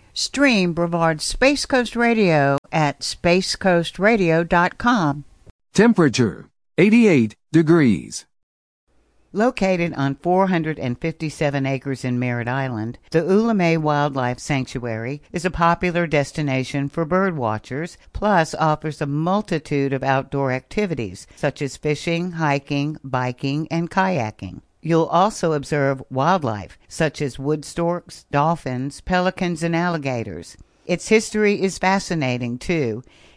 Stream Brevard's Space Coast Radio at spacecoastradio.com. Temperature 88 degrees. Located on 457 acres in Merritt Island, the Oulamé Wildlife Sanctuary is a popular destination for bird watchers, plus offers a multitude of outdoor activities such as fishing, hiking, biking, and kayaking. You'll also observe wildlife such as wood storks, dolphins, pelicans, and alligators. Its history is fascinating, too.